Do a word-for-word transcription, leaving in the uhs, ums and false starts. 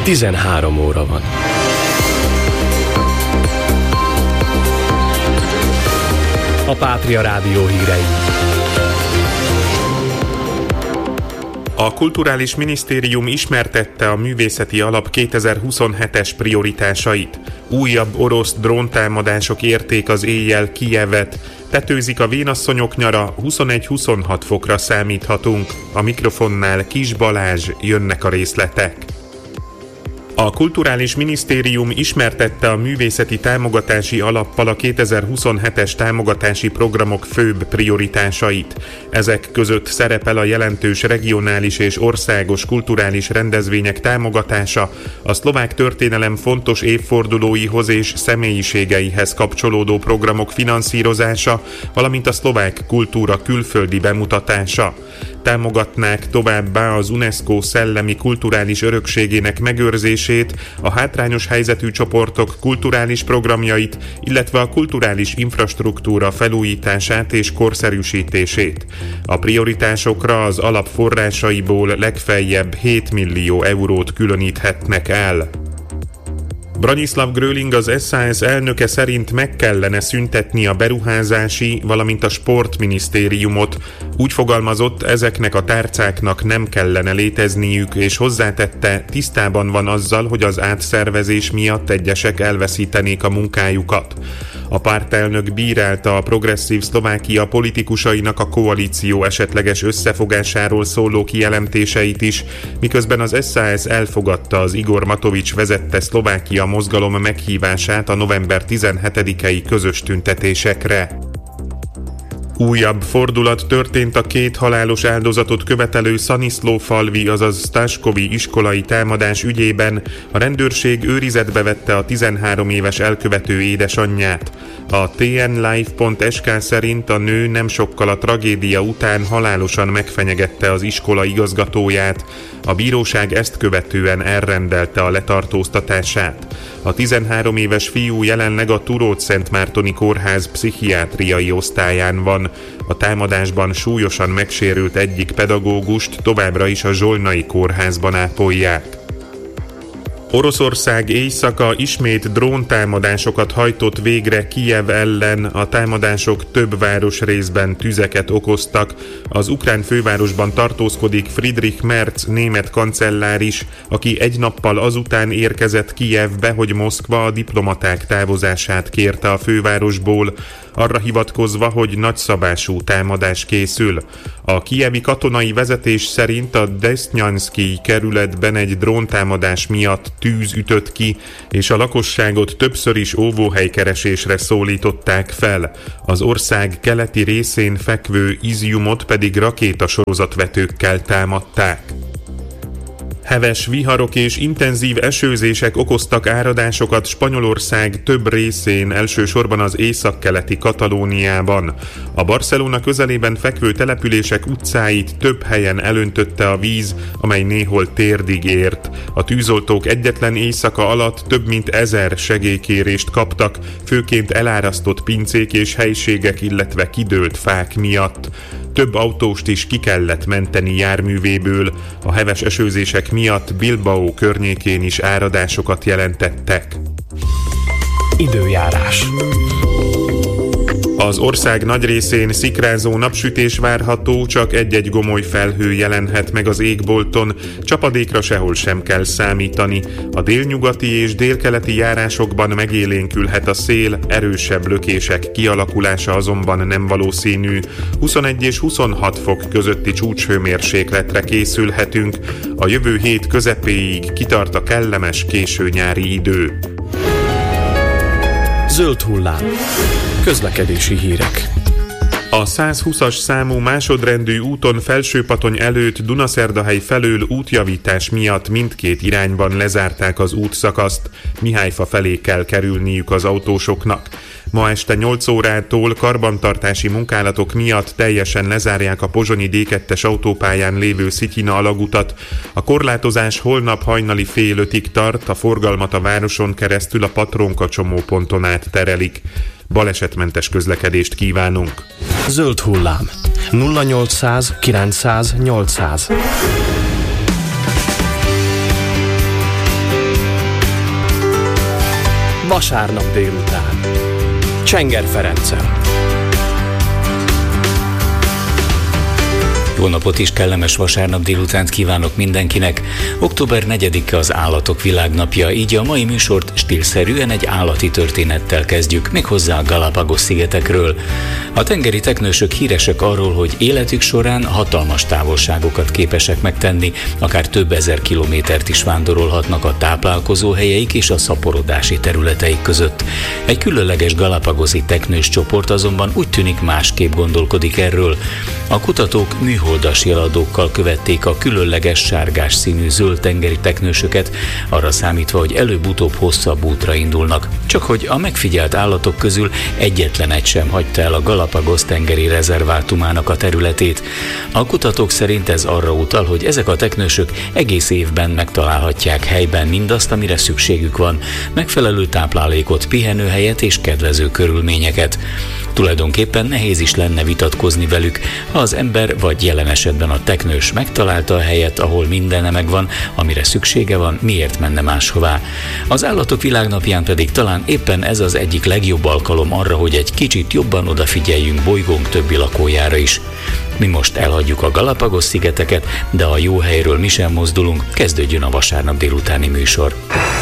tizenhárom óra van. A Pátria Rádió hírei. A Kulturális Minisztérium ismertette a Művészeti Alap kétezer-huszonhetes prioritásait. Újabb orosz dróntámadások érték az éjjel Kijevet. Tetőzik a vénasszonyok nyara, huszonegy-huszonhat fokra számíthatunk. A mikrofonnál Kis Balázs, jönnek a részletek. A Kulturális Minisztérium ismertette a Művészeti Támogatási Alappal a kétezer-huszonhetes támogatási programok főbb prioritásait. Ezek között szerepel a jelentős regionális és országos kulturális rendezvények támogatása, a szlovák történelem fontos évfordulóihoz és személyiségeihez kapcsolódó programok finanszírozása, valamint a szlovák kultúra külföldi bemutatása. Támogatnák továbbá az UNESCO szellemi kulturális örökségének megőrzését, a hátrányos helyzetű csoportok kulturális programjait, illetve a kulturális infrastruktúra felújítását és korszerűsítését. A prioritásokra az alap forrásaiból legfeljebb hét millió eurót különíthetnek el. Branislav Gröling, az es zá es elnöke szerint meg kellene szüntetni a beruházási, valamint a sportminisztériumot. Úgy fogalmazott, ezeknek a tárcáknak nem kellene létezniük, és hozzátette, tisztában van azzal, hogy az átszervezés miatt egyesek elveszítenék a munkájukat. A pártelnök bírálta a Progresszív Szlovákia politikusainak a koalíció esetleges összefogásáról szóló kijelentéseit is, miközben az es zá es elfogadta az Igor Matovics vezette Szlovákia mozgalom meghívását a november tizenhetedikei közös tüntetésekre. Újabb fordulat történt a két halálos áldozatot követelő Szaniszlófalvi, azaz Staskovi iskolai támadás ügyében. A rendőrség őrizetbe vette a tizenhárom éves elkövető édesanyját. A té en live pont es ká szerint a nő nem sokkal a tragédia után halálosan megfenyegette az iskola igazgatóját. A bíróság ezt követően elrendelte a letartóztatását. A tizenhárom éves fiú jelenleg a Turót-Szentmártoni Kórház pszichiátriai osztályán van. A támadásban súlyosan megsérült egyik pedagógust továbbra is a Zsolnai Kórházban ápolják. Oroszország éjszaka ismét dróntámadásokat hajtott végre Kijev ellen, a támadások több városrészben tüzeket okoztak. Az ukrán fővárosban tartózkodik Friedrich Merz német kancellár is, aki egy nappal azután érkezett Kijevbe, hogy Moszkva a diplomaták távozását kérte a fővárosból, arra hivatkozva, hogy nagyszabású támadás készül. A kijevi katonai vezetés szerint a Desztnyanszkij kerületben egy dróntámadás miatt tűz ütött ki, és a lakosságot többször is óvóhelykeresésre szólították fel. Az ország keleti részén fekvő Izjumot pedig rakétasorozatvetőkkel támadták. Heves viharok és intenzív esőzések okoztak áradásokat Spanyolország több részén, elsősorban az északkeleti Katalóniában. A Barcelona közelében fekvő települések utcáit több helyen elöntötte a víz, amely néhol térdig ért. A tűzoltók egyetlen éjszaka alatt több mint ezer segélykérést kaptak, főként elárasztott pincék és helységek, illetve kidőlt fák miatt. Több autóst is ki kellett menteni járművéből. A heves esőzések miatt Bilbao környékén is áradásokat jelentettek. Időjárás. Az ország nagy részén szikrázó napsütés várható, csak egy-egy gomoly felhő jelenhet meg az égbolton, csapadékra sehol sem kell számítani. A délnyugati és délkeleti járásokban megélénkülhet a szél, erősebb lökések kialakulása azonban nem valószínű. huszonegy és huszonhat fok közötti csúcshőmérsékletre készülhetünk. A jövő hét közepéig kitart a kellemes késő nyári idő. Zöld hullám. Közlekedési hírek. A százhúszas számú másodrendű úton Felsőpatony előtt Dunaszerdahely felől útjavítás miatt mindkét irányban lezárták az útszakaszt. Mihályfa felé kell kerülniük az autósoknak. Ma este nyolc órától karbantartási munkálatok miatt teljesen lezárják a pozsonyi dé kettes autópályán lévő Szityina alagutat. A korlátozás holnap hajnali fél ötig tart, a forgalmat a városon keresztül a Patrónka csomóponton át terelik. Balesetmentes közlekedést kívánunk! Zöld hullám. nulla nyolcszáz kilencszáz nyolcszáz. Vasárnap délután. Csenger Ferenccel. Jó napot is, kellemes vasárnap délutánt kívánok mindenkinek. október negyedike az Állatok Világnapja, így a mai műsort stílszerűen egy állati történettel kezdjük, méghozzá a Galápagos-szigetekről. A tengeri teknősök híresek arról, hogy életük során hatalmas távolságokat képesek megtenni, akár több ezer kilométert is vándorolhatnak a táplálkozó helyeik és a szaporodási területeik között. Egy különleges galapagoszi teknős csoport azonban úgy tűnik másképp gondolkodik erről. A kutatók műholdas jeladókkal követték a különleges sárgás színű zöld tengeri teknősöket, arra számítva, hogy előbb-utóbb hosszabb útra indulnak. Csak hogy a megfigyelt állatok közül egyetlen egy sem hagyta el a Galapagos tengeri rezervátumának a területét. A kutatók szerint ez arra utal, hogy ezek a teknősök egész évben megtalálhatják helyben mindazt, amire szükségük van, megfelelő táplálékot, pihenőhelyet és kedvező körülményeket. Tulajdonképpen nehéz is lenne vitatkozni velük, ha az ember vagy jelen esetben a teknős megtalálta a helyet, ahol mindene megvan, amire szüksége van, miért menne máshová. Az Állatok Világnapján pedig talán éppen ez az egyik legjobb alkalom arra, hogy egy kicsit jobban odafigyeljünk bolygónk többi lakójára is. Mi most elhagyjuk a Galápagos-szigeteket, de a jó helyről mi sem mozdulunk, kezdődjön a vasárnap délutáni műsor.